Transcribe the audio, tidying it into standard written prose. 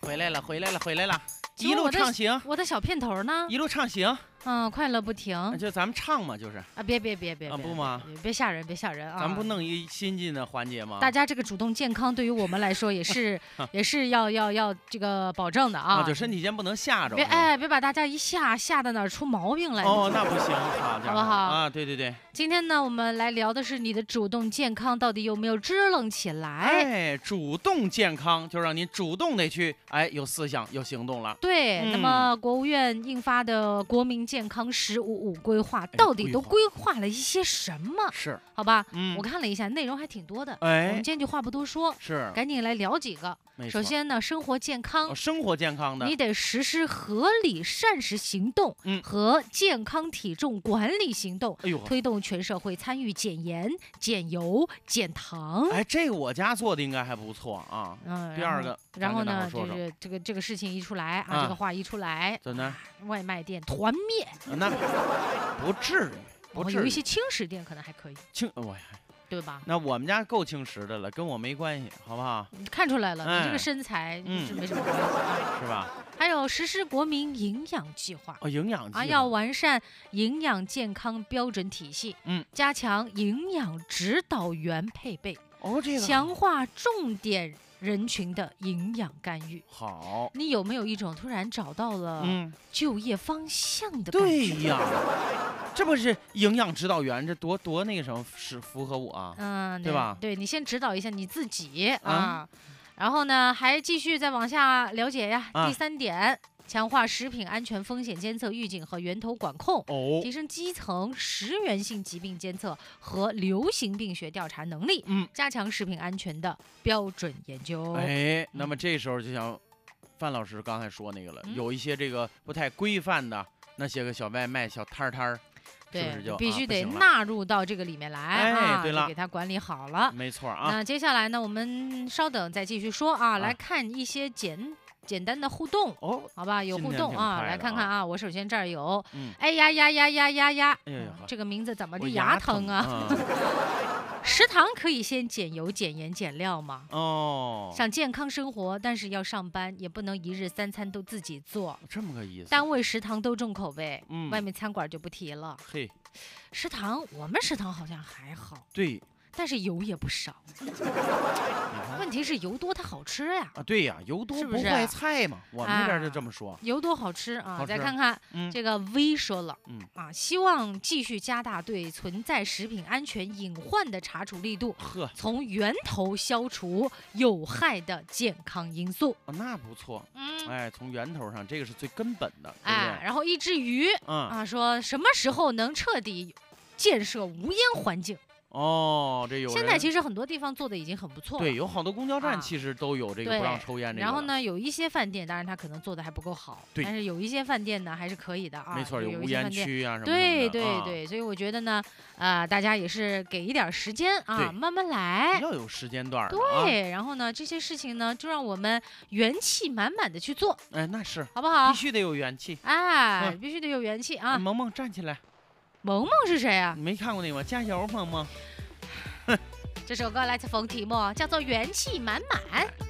回来了，回来了，回来了， 请问一路畅行， 我的小片头呢？ 一路畅行， 快乐不停。 就咱们唱嘛，就是啊，别不吗？ 别吓人，别吓人啊！ 咱们不弄一新进的环节吗？ 大家这个主动健康对于我们来说也是也是要这个保证的啊！ 就身体先不能吓着。 别把大家一吓到哪儿出毛病来。 哦，那不行，好不好？ 啊，对。 今天呢，我们来聊的是你的主动健康到底有没有支棱起来？ 主动健康就让你主动的去，有思想，有行动了。 对，那么国务院印发的国民健康“15+5”规划到底都规划了一些什么？ 是， 好吧，我看了一下，内容还挺多的。我们今天就话不多说， 是， 赶紧来聊几个。首先呢，生活健康， 生活健康的， 你得实施合理膳食行动和健康体重管理行动，推动全社会参与减盐、减油、减糖。 这个我家做的应该还不错啊。第二个， 然后呢，就是这个事情一出来啊，这个话一出来， 怎么外卖店团灭？ 那不至于，不至于。 有一些轻食店可能还可以。对吧？ 那我们家够轻食的了，跟我没关系，好不好？ 看出来了，你这个身材是没什么关系啊， 是吧？ 还有实施国民营养计划， 营养计划要完善营养健康标准体系，加强营养指导员配备，强化重点人群的营养干预。 好， 你有没有一种突然找到了就业方向的感觉？ 对呀。这不是营养指导员，这多那个什么是符合我啊？对吧？ 对，你先指导一下你自己啊，然后呢，还继续再往下了解呀。第3点，强化食品安全风险监测预警和源头管控，提升基层食源性疾病监测和流行病学调查能力，加强食品安全的标准研究。 那么这时候就像范老师刚才说那个了，有一些这个不太规范的那些个小外卖、小摊儿。 对， 是不是就必须得纳入到这个里面来对了， 给它管理好了， 没错啊。 那接下来呢，我们稍等再继续说啊，来看一些简单的互动好吧，有互动啊，来看看啊，我首先这儿有，哎呀，这个名字怎么的牙疼啊？食堂可以先减油、减盐、减料吗？想健康生活，但是要上班，也不能一日3餐都自己做， 这么个意思。 单位食堂都重口味，外面餐馆就不提了。食堂我们食堂好像还好， 对， 但是油也不少。问题是油多它好吃呀。 对呀，油多不坏菜嘛，我们那边就这么说。 油多好吃啊！再看看这个 V 说了，希望继续加大对存在食品安全隐患的查处力度，从源头消除有害的健康因素。 那不错，从源头上，这个是最根本的。 然后一只鱼说什么时候能彻底建设无烟环境？ 这有。 现在其实很多地方做的已经很不错了。 对，有好多公交站其实都有这个不让抽烟这个。 然后呢，有一些饭店，当然它可能做的还不够好，但是有一些饭店呢还是可以的啊。 没错，有无烟区啊什么的。 对，所以我觉得呢，大家也是给一点时间啊，慢慢来， 要有时间段。 对，然后呢，这些事情呢，就让我们元气满满的去做。 那是， 好不好？ 必须得有元气。 必须得有元气啊！ 萌萌站起来。 萌萌是谁啊？ 你没看过那个吗？加油，萌萌。 这首歌来自冯提莫，叫做《元气满满》。